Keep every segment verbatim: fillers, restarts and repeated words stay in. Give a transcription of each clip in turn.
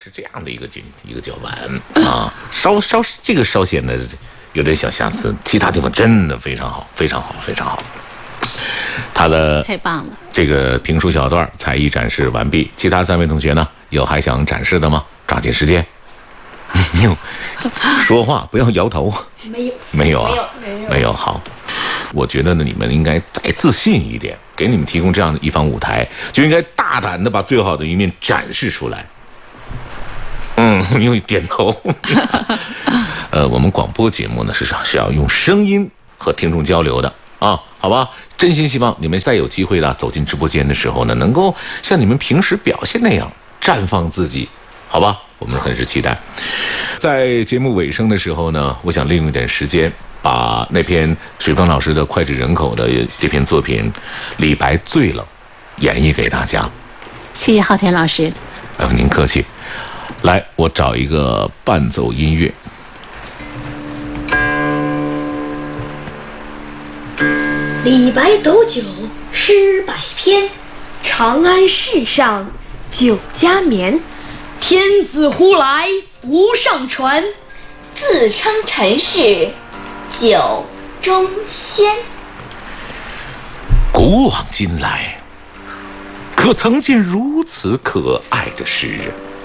是这样的一个酒一个酒碗啊，稍稍这个稍显得有点小瑕疵，其他地方真的非常好，非常好，非常好。他的太棒了， 这个评书小段才艺展示完毕，其他三位同学呢，有还想展示的吗？抓紧时间。说话不要摇头。 没有， 没有啊， 没有， 没有。好，我觉得呢，你们应该再自信一点，给你们提供这样的一方舞台，就应该大胆的把最好的一面展示出来。嗯，因为点头。呃，我们广播节目呢是是要用声音和听众交流的啊，好吧？真心希望你们再有机会呢走进直播间的时候呢，能够像你们平时表现那样绽放自己，好吧？我们很是期待。在节目尾声的时候呢，我想利用一点时间，把那篇水峰老师的脍炙人口的这篇作品《李白醉了》演绎给大家。 谢谢昊天老师。 呃，您客气。来，我找一个伴奏音乐。 李白斗酒诗百篇，长安市上酒家眠。天子呼来不上船，自称臣是酒中仙。 古往今来，可曾见如此可爱的诗人？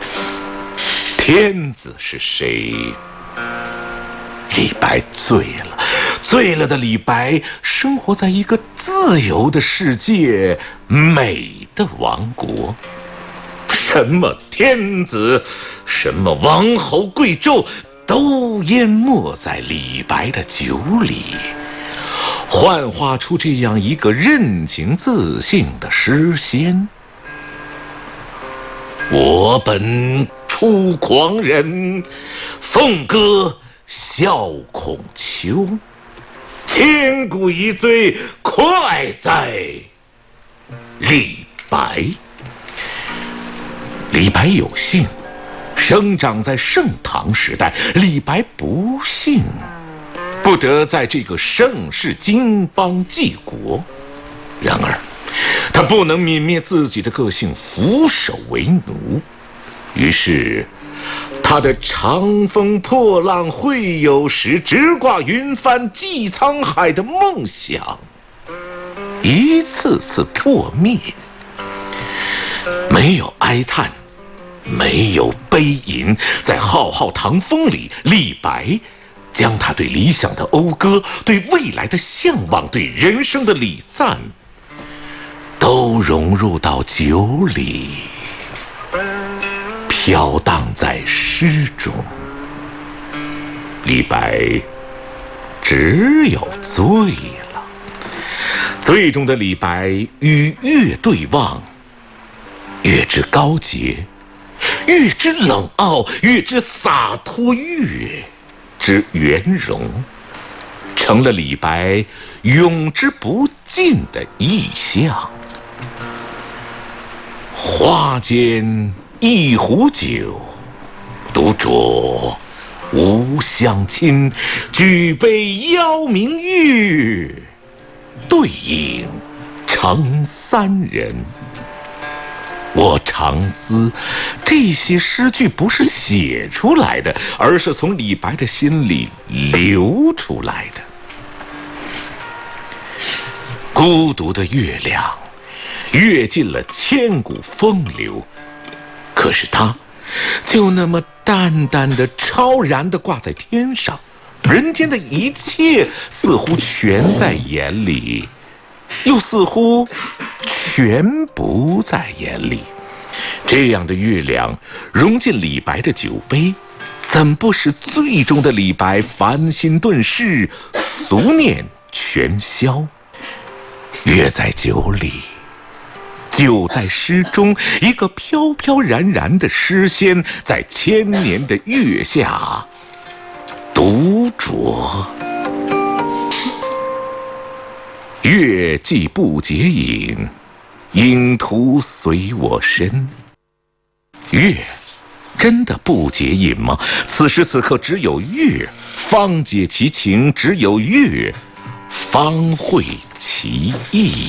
天子是谁？李白醉了，醉了的李白生活在一个自由的世界，美的王国。什么天子，什么王侯贵胄，都淹没在李白的酒里，幻化出这样一个任情自信的诗仙。我本初狂人，凤歌笑孔丘。千古一醉，快在李白。李白有幸生长在盛唐时代，李白不幸不得在这个盛世经邦济国。然而他不能泯灭自己的个性，俯首为奴。于是他的长风破浪会有时，直挂云帆济沧海的梦想一次次破灭。没有哀叹，没有悲吟，在浩浩唐风里，李白将他对理想的讴歌，对未来的向往，对人生的礼赞，都融入到酒里，飘荡在诗中。李白只有醉了。醉中的李白与月对望，月之高洁，月之冷傲，月之洒脱，月之圆融，成了李白永之不尽的意象。花间一壶酒，独酌无相亲。举杯邀明月，对影成三人。我常思，这些诗句不是写出来的，而是从李白的心里流出来的。孤独的月亮阅尽了千古风流，可是它就那么淡淡的、超然的挂在天上，人间的一切似乎全在眼里，又似乎全不在眼里。这样的月亮融进李白的酒杯，怎不使醉中的李白烦心顿逝，俗念全消？月在酒里，酒在诗中，一个飘飘然然的诗仙，在千年的月下独酌。月既不解饮，影徒随我身。月真的不解饮吗？此时此刻，只有月方解其情，只有月方会其意。